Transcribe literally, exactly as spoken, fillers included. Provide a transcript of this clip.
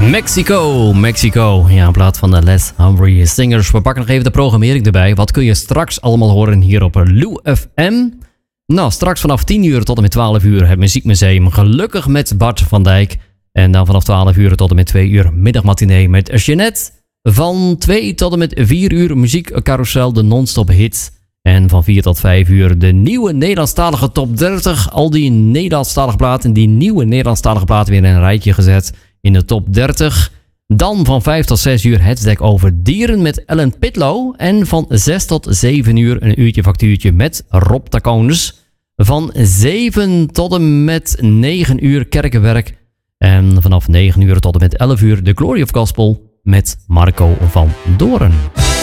Mexico, Mexico. Ja, in plaats van de Les Hungry Singers. We pakken nog even de programmering erbij. Wat kun je straks allemaal horen hier op Lou F M? Nou, straks vanaf tien uur tot en met twaalf uur het Muziekmuseum. Gelukkig met Bart van Dijk. En dan vanaf twaalf uur tot en met twee uur middagmatinee met Jeanette. Van twee tot en met vier uur muziekcarousel, de non-stop hits. En van vier tot vijf uur de nieuwe Nederlandstalige top dertig. Al die Nederlandstalige platen, die nieuwe Nederlandstalige platen weer in een rijtje gezet in de top dertig. Dan van vijf tot zes uur het dek over dieren met Ellen Pitlow. En van zes tot zeven uur een uurtje factuurtje met Rob Taconis. Van zeven tot en met negen uur kerkenwerk. En vanaf negen uur tot en met elf uur de Glory of Gospel met Marco van Doorn.